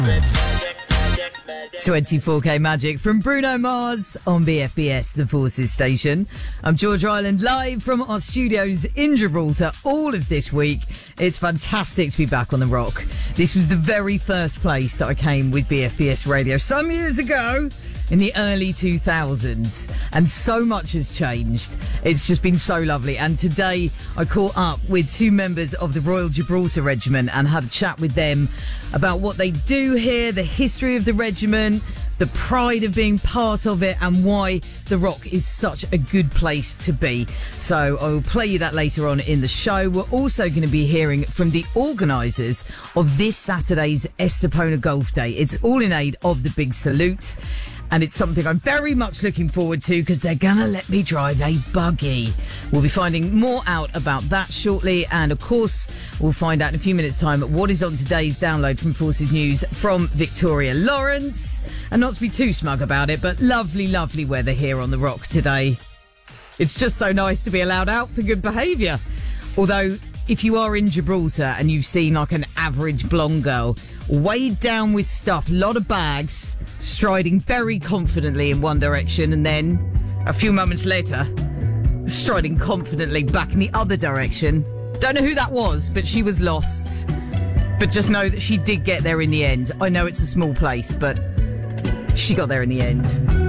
24K Magic from Bruno Mars on BFBS, the Forces station. I'm George Ireland, live from our studios in Gibraltar all of this week. It's fantastic to be back on the rock. This was the very first place that I came with BFBS radio some years ago in the early 2000s, and so much has changed. It's just been so lovely. And today I caught up with two members of the Royal Gibraltar Regiment and had a chat with them about what they do here, the history of the regiment, the pride of being part of it, and why the Rock is such a good place to be. So I will play you that later on in the show. We're also going to be hearing from the organisers of this Saturday's Estepona Golf Day. It's all in aid of the Big Salute, and it's something I'm very much looking forward to because they're going to let me drive a buggy. We'll be finding more out about that shortly. And of course, we'll find out in a few minutes' time what is on today's download from Forces News from Victoria Lawrence. And not to be too smug about it, but lovely, lovely weather here on the Rock today. It's just so nice to be allowed out for good behaviour. Although, if you are in Gibraltar and you've seen like an average blonde girl weighed down with stuff, a lot of bags, striding very confidently in one direction, and then a few moments later striding confidently back in the other direction. Don't know who that was, but she was lost. But just know that she did get there in the end. I know it's a small place, but she got there in the end.